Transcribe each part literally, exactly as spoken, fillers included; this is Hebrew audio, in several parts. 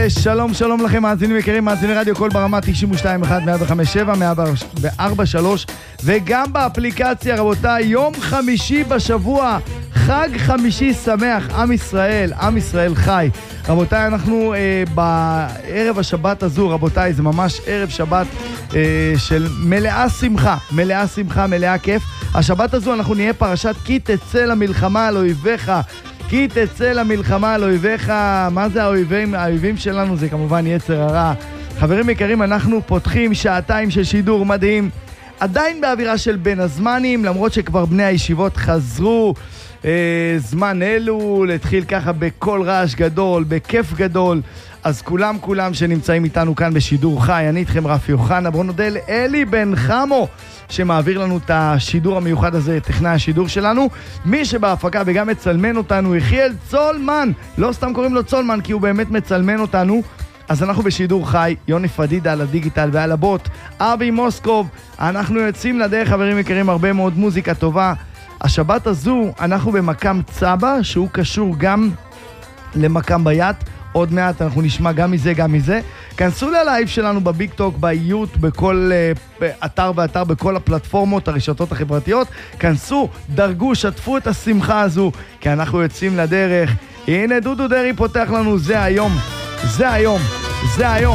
שלום שלום לכם מאזינים יקרים, מאזיני רדיו קול ברמה תשעים ושתיים אחת מאה וחמש שבע מאה וארבע שלוש וגם באפליקציה. רבותיי, יום חמישי בשבוע, חג חמישי שמח, עם ישראל, עם ישראל חי. רבותיי, אנחנו אה, בערב השבת הזו, רבותיי, זה ממש ערב שבת אה, של מלאה שמחה, מלאה שמחה, מלאה כיף. השבת הזו אנחנו נהיה פרשת כי תצא למלחמה על אויביך, כי תצא למלחמה על אויביך. מה זה האויבים? האויבים שלנו זה כמובן יצר הרע. חברים יקרים, אנחנו פותחים שעתיים של שידור מדהים, עדיין באווירה של בין הזמנים, למרות שכבר בני הישיבות חזרו אה, זמן אלו, להתחיל ככה בכל רעש גדול, בכיף גדול. אז כולם כולם שנמצאים איתנו כאן בשידור חי, אני איתכם רפי אוחנה. בואו נודה לאלי בן חמו שמעביר לנו את השידור המיוחד הזה, טכנאי השידור שלנו. מי שבהפקה וגם מצלמן אותנו, יחיאל צולמן, לא סתם קוראים לו צולמן כי הוא באמת מצלמן אותנו. אז אנחנו בשידור חי, יוני פדידה על הדיגיטל ועל הבוט, אבי מוסקוב. אנחנו יוצאים לדרך, חברים יקרים, הרבה מאוד מוזיקה טובה. השבת הזו אנחנו במקם צבא, שהוא קשור גם למקם ביית. עוד מעט אנחנו נשמע גם מזה, גם מזה. כנסו ללייב שלנו בביג טוק, ביוט, בכל uh, אתר ואתר, בכל הפלטפורמות, הרשתות החברתיות. כנסו, דרגו, שתפו את השמחה הזו, כי אנחנו יוצאים לדרך. הנה דודו דרי פותח לנו, זה היום, זה היום, זה היום.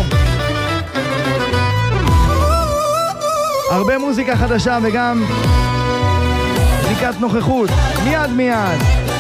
הרבה מוזיקה חדשה וגם בדיקת נוכחות, מיד מיד.